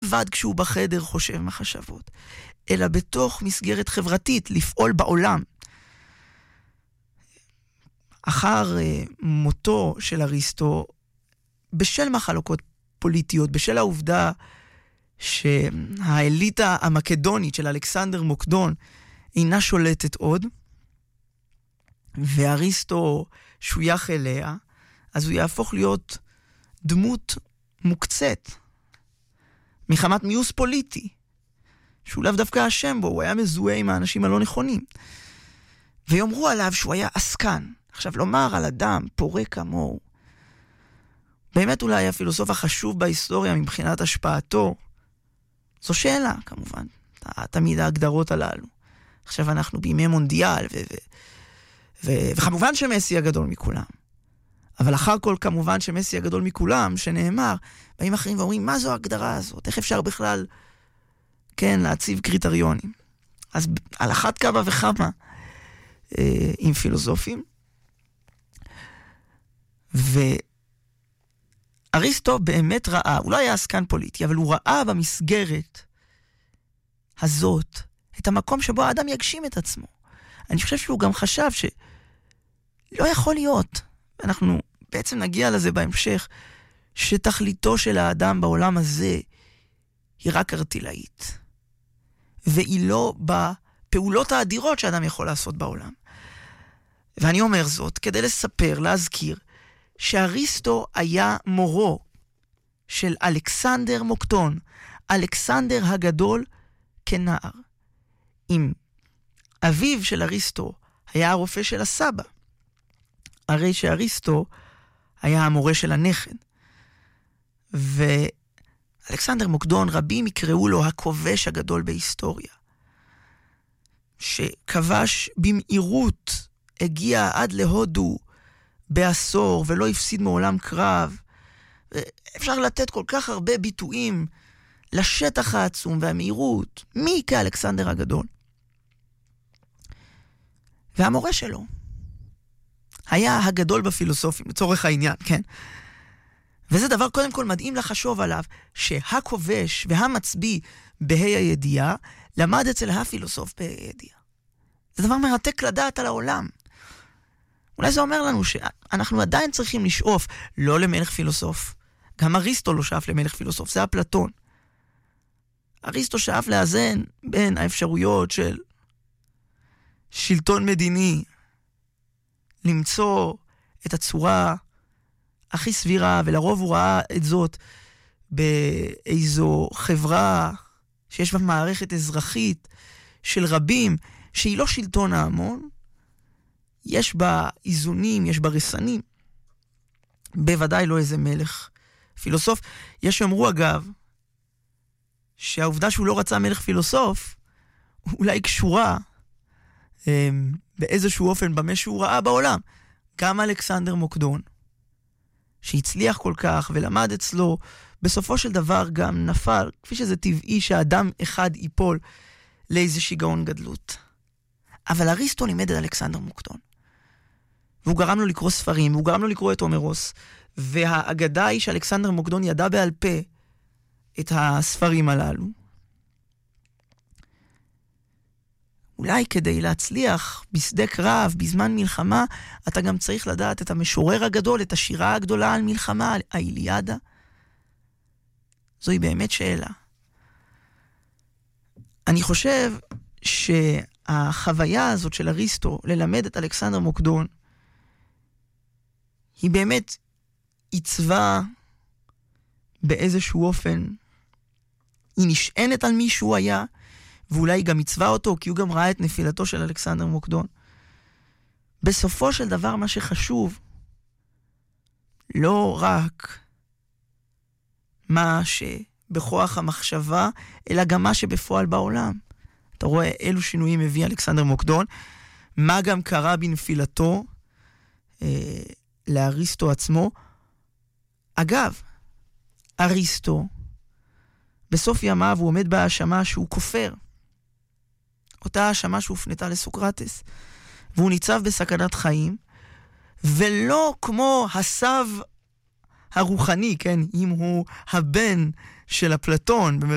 לבד כשהוא בחדר חושב מחשבות, אלא בתוך מסגרת חברתית, לפעול בעולם. אחר מותו של אריסטו, בשל מחלוקות פוליטיות, בשל העובדה שהאליטה המקדונית של אלכסנדר מוקדון אינה שולטת עוד, ואריסטו שוייך אליה, אז הוא יהפוך להיות דמות מוקצת, מחמת מיוס פוליטי, שהוא לאו דווקא אשם בו, הוא היה מזוהה עם האנשים הלא נכונים. ויאמרו עליו שהוא היה עסקן. עכשיו, לומר על אדם פורה כמוהו, באמת אולי הפילוסוף החשוב בהיסטוריה מבחינת השפעתו, זו שאלה, כמובן. תמיד ההגדרות הללו. עכשיו אנחנו בימי מונדיאל, וכמובן שמסי הגדול מכולם. אבל אחר כל, כמובן שמסי הגדול מכולם, שנאמר, באים אחרים ואומרים, מה זו ההגדרה הזאת? איך אפשר בכלל, כן, להציב קריטריונים? אז על אחת כמה וכמה, עם פילוסופים. ואריסטו באמת ראה, הוא לא היה עסקן פוליטי, אבל הוא ראה במסגרת הזאת את המקום שבו האדם יגשים את עצמו. אני חושב שהוא גם חשב שלא יכול להיות, אנחנו בעצם נגיע לזה בהמשך, שתכליתו של האדם בעולם הזה היא רק ארטילאית. והיא לא בפעולות האדירות שאדם יכול לעשות בעולם. ואני אומר זאת כדי לספר, להזכיר, שאריסטו היה מורו של אלכסנדר מוקדון, אלכסנדר הגדול כנער. אם אביו של אריסטו היה הרופא של הסבא, הרי שאריסטו היה המורה של הנכד. ואלכסנדר מוקדון, רבים יקראו לו הכובש הגדול בהיסטוריה, שכבש במהירות, הגיע עד להודו בעשור ולא הפסיד מעולם קרב. אפשר לתת כל כך הרבה ביטויים לשטח העצום והמהירות. מי כאלכסנדר הגדול? והמורה שלו היה הגדול בפילוסופים, לצורך העניין, כן? וזה דבר קודם כל מדהים לחשוב עליו, שהכובש והמצביא בה"א הידיעה, למד אצל הפילוסוף בה"א הידיעה. זה דבר מרתק לדעת על העולם. אולי זה אומר לנו שאנחנו עדיין צריכים לשאוף לא למלך פילוסוף. גם אריסטו לא שאף למלך פילוסוף, זה אפלטון. אריסטו שאף לאזן בין האפשרויות של שלטון מדיני, למצוא את הצורה הכי סבירה, ולרוב הוא ראה את זאת באיזו חברה שיש בה מערכת אזרחית של רבים, שהיא לא שלטון ההמון, יש בה איזונים, יש בה רסנים, בוודאי לא איזה מלך פילוסוף. יש שאומרו אגב, שהעובדה שהוא לא רצה מלך פילוסוף, אולי קשורה באיזשהו אופן במה שהוא ראה בעולם. גם אלכסנדר מוקדון, שהצליח כל כך ולמד אצלו, בסופו של דבר גם נפל, כפי שזה טבעי שאדם אחד ייפול לאיזה שיגעון גדלות. אבל אריסטו לימד את אלכסנדר מוקדון. והוא גרם לו לקרוא ספרים, והוא גרם לו לקרוא את הומרוס, והאגדה היא שאלכסנדר מוקדון ידע בעל פה את הספרים הללו. אולי כדי להצליח בשדה קרב, בזמן מלחמה, אתה גם צריך לדעת את המשורר הגדול, את השירה הגדולה על מלחמה, על האיליאדה. זוהי באמת שאלה. אני חושב שהחוויה הזאת של אריסטו ללמד את אלכסנדר מוקדון, היא באמת עיצבה באיזשהו אופן, היא נשענת על מי שהוא היה, ואולי גם עיצבה אותו, כי הוא גם ראה את נפילתו של אלכסנדר מוקדון. בסופו של דבר מה שחשוב, לא רק מה שבכוח המחשבה, אלא גם מה שבפועל בעולם. אתה רואה אילו שינויים הביא אלכסנדר מוקדון, מה גם קרה בנפילתו לאריסטו עצמו. אגב, אריסטו, בסוף ימיו הוא עומד בהאשמה שהוא כופר. אותה האשמה שהופנתה לסוקרטס. והוא ניצב בסכנת חיים, ולא כמו הסב הרוחני, כן, אם הוא הבן של אפלטון,